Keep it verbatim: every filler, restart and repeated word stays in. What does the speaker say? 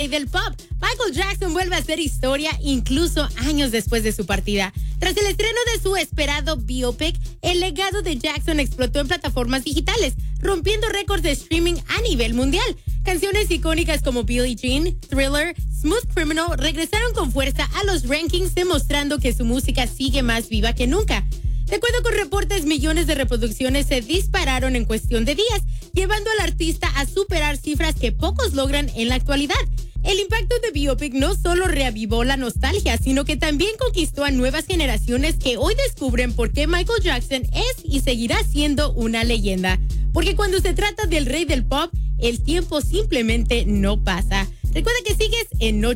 rey del pop. Michael Jackson vuelve a hacer historia incluso años después de su partida. Tras el estreno de su esperado biopic, el legado de Jackson explotó en plataformas digitales, rompiendo récords de streaming a nivel mundial. Canciones icónicas como Billie Jean, Thriller, Smooth Criminal regresaron con fuerza a los rankings, demostrando que su música sigue más viva que nunca. De acuerdo con reportes, millones de reproducciones se dispararon en cuestión de días, llevando al artista a superar cifras que pocos logran en la actualidad. El impacto de Biopic no solo reavivó la nostalgia, sino que también conquistó a nuevas generaciones que hoy descubren por qué Michael Jackson es y seguirá siendo una leyenda. Porque cuando se trata del rey del pop, el tiempo simplemente no pasa. Recuerda que sigues en Noche